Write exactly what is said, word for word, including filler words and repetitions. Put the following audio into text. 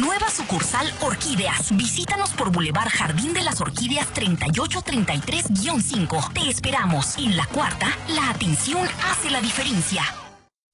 nueva sucursal Orquídeas. Visítanos por Boulevard Jardín de las Orquídeas treinta y ocho treinta y tres guión cinco. Te esperamos. En la cuarta, la atención hace la diferencia.